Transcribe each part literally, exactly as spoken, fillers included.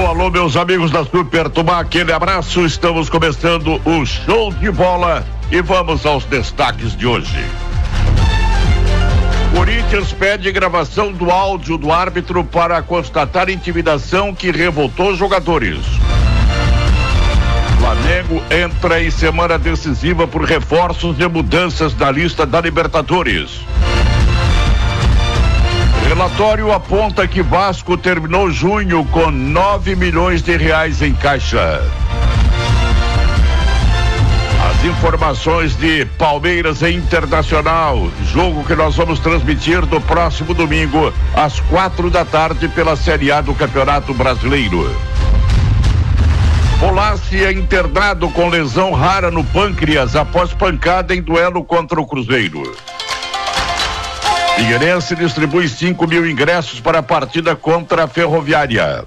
alô, meus amigos da Super Tubá, aquele abraço. Estamos começando o show de bola e vamos aos destaques de hoje. Corinthians pede gravação do áudio do árbitro para constatar intimidação que revoltou jogadores. Flamengo entra em semana decisiva por reforços e mudanças na lista da Libertadores. Relatório aponta que Vasco terminou junho com nove milhões de reais em caixa. As informações de Palmeiras e Internacional, jogo que nós vamos transmitir no próximo domingo, às quatro da tarde, pela Série A do Campeonato Brasileiro. Polassi é internado com lesão rara no pâncreas após pancada em duelo contra o Cruzeiro. Figueirense distribui cinco mil ingressos para a partida contra a Ferroviária.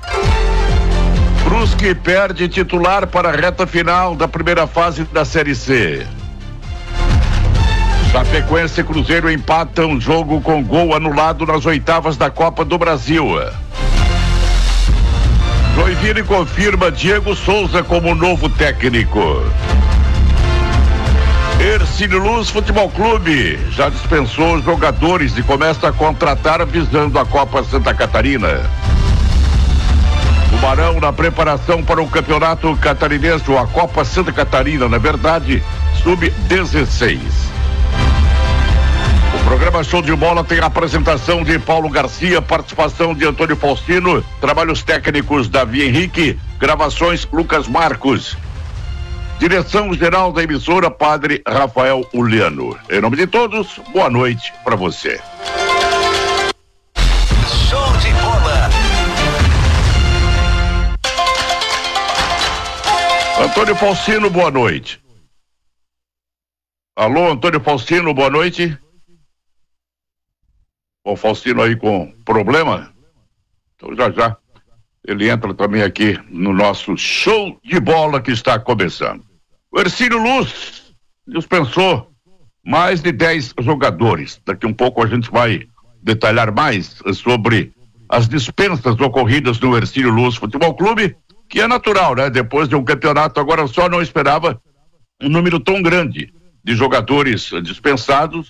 Brusque perde titular para a reta final da primeira fase da Série C. Chapecoense e Cruzeiro empatam jogo com gol anulado nas oitavas da Copa do Brasil. Joinville confirma Diego Souza como novo técnico. Ercílio Luz Futebol Clube já dispensou os jogadores e começa a contratar visando a Copa Santa Catarina. Tubarão na preparação para o Campeonato Catarinense, ou a Copa Santa Catarina, na verdade, sub dezesseis. O programa Show de Bola tem a apresentação de Paulo Garcia, participação de Antônio Faustino, trabalhos técnicos Davi Henrique, gravações Lucas Marcos. Direção-geral da emissora, Padre Rafael Uliano. Em nome de todos, boa noite para você. Show de bola. Antônio Faustino, boa noite. Alô, Antônio Faustino, boa noite. O Faustino aí com problema? Então já já ele entra também aqui no nosso show de bola que está começando. O Ercílio Luz dispensou mais de dez jogadores. Daqui um pouco a gente vai detalhar mais sobre as dispensas ocorridas no Ercílio Luz Futebol Clube, que é natural, né? Depois de um campeonato, agora só não esperava um número tão grande de jogadores dispensados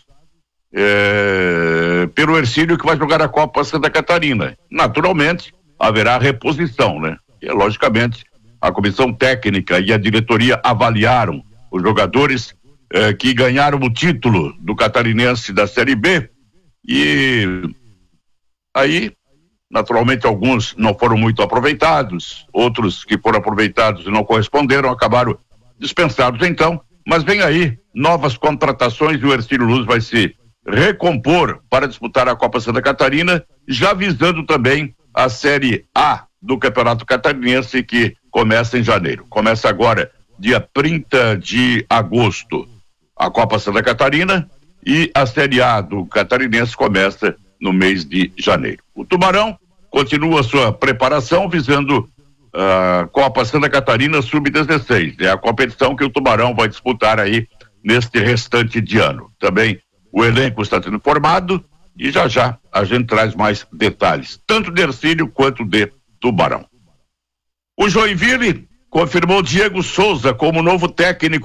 é, pelo Ercílio, que vai jogar a Copa Santa Catarina. Naturalmente, haverá reposição, né? E, logicamente, a comissão técnica e a diretoria avaliaram os jogadores eh, que ganharam o título do catarinense da Série B, e aí, naturalmente, alguns não foram muito aproveitados, outros que foram aproveitados e não corresponderam, acabaram dispensados então, mas vem aí novas contratações e o Ercílio Luz vai se recompor para disputar a Copa Santa Catarina, já visando também a Série A do Campeonato Catarinense, que começa em janeiro. Começa agora, dia trinta de agosto, a Copa Santa Catarina, e a Série A do Catarinense começa no mês de janeiro. O Tubarão continua sua preparação visando a Copa Santa Catarina sub dezesseis. É a competição que o Tubarão vai disputar aí neste restante de ano. Também o elenco está sendo formado e já já a gente traz mais detalhes, tanto de Ercílio quanto de Tubarão. O Joinville confirmou Diego Souza como novo técnico